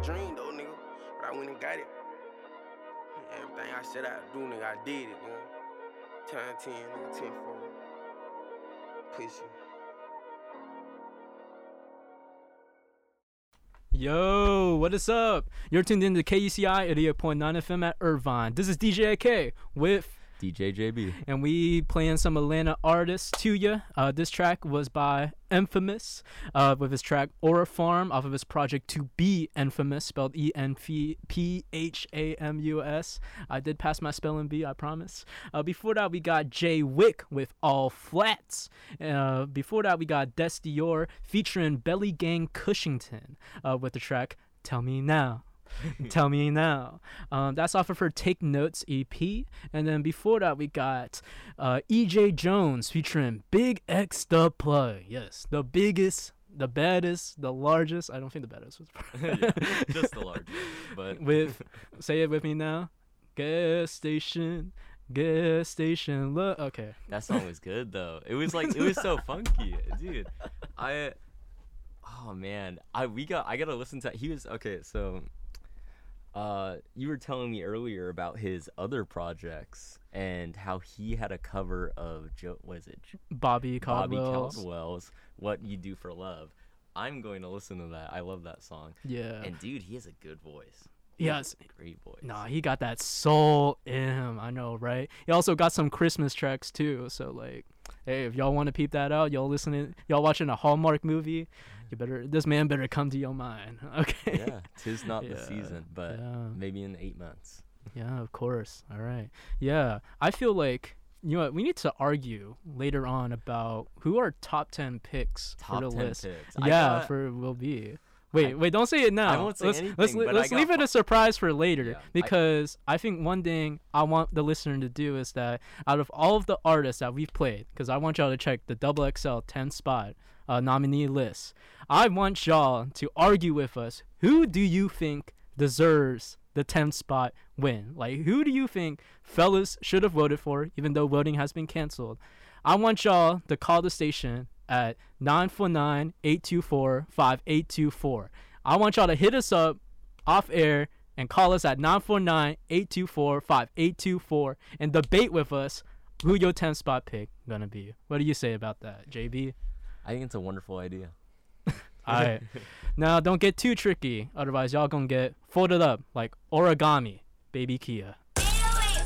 dream though, nigga. But I went and got it. Everything I said I'd do, nigga, I did it, nigga. Time 10, nigga, 10 4. Pussy. Yo, what is up? You're tuned in to KUCI 88.9 FM at Irvine. This is DJ AK with DJ JB. and we playing some Atlanta artists to you. This track was by Infamous with his track Aura Farm off of his project To Be Infamous, spelled ENPHAMUS. I did pass my spelling bee, I promise. Before that, we got Jay Wick with All Flats. Before that, we got Des Dior featuring Belly Gang Cushington with the track Tell Me Now. Tell Me Now. That's off of her Take Notes EP. And then before that, we got EJ Jones featuring Big X The Plug. Yes, the biggest, the baddest, the largest. I don't think the baddest was Yeah, just the largest. But with say it with me now. Gas station. Gas station. Look. Okay. that song was good though. It was so funky, dude. Oh man, I gotta listen to. He was okay. So, you were telling me earlier about his other projects and how he had a cover of Bobby Bobby Caldwell's. Caldwell's "What You Do for Love." I'm going to listen to that. I love that song. Yeah. And dude, he has a good voice. Yes. Great voice. Nah, he got that soul in him. I know, right? He also got some Christmas tracks too. So like, hey, if y'all want to peep that out, y'all watching a Hallmark movie, this man better come to your mind. Okay. Yeah, 'tis not the Yeah, season, but yeah. maybe in 8 months. Yeah, of course. All right. Yeah, I feel like we need to argue later on about who our top 10 picks Top for the 10 list. picks. Will be. Wait, don't say it now. I won't say let's anything, but let's I leave got it a surprise for later Yeah, because I think one thing I want the listener to do is that out of all of the artists that we've played, because I want y'all to check the Double XL 10 spot nominee list, I want y'all to argue with us. Who do you think deserves the 10th spot win? Like, who do you think fellas should have voted for, even though voting has been canceled? I want y'all to call the station at 949-824-5824. I want y'all to hit us up off air and call us at 949-824-5824 and debate with us who your 10th spot pick gonna be. What do you say about that, JB? I think it's a wonderful idea. All right. Now, don't get too tricky. Otherwise, y'all gonna get folded up like origami, baby Kia.